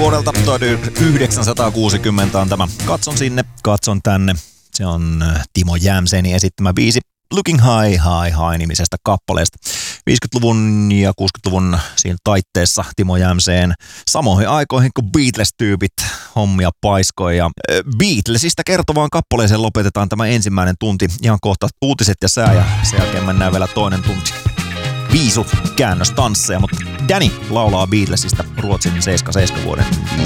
vuodelta 1960 on tämä Katson sinne, katson tänne. Se on Timo Jämsenin esittämä biisi Looking High, High, High nimisestä kappaleesta. 50-luvun ja 60-luvun siinä taitteessa Timo Jämseen samoihin aikoihin kuin Beatles-tyypit hommia paiskoi. Ja Beatlesista kertovaan kappaleeseen lopetetaan tämä ensimmäinen tunti. Ihan kohta uutiset ja sää ja sen jälkeen mennään vielä toinen tunti. Viisu käännöstansseja, mutta Danny laulaa Beatlesista Ruotsin 77 vuoden biisi.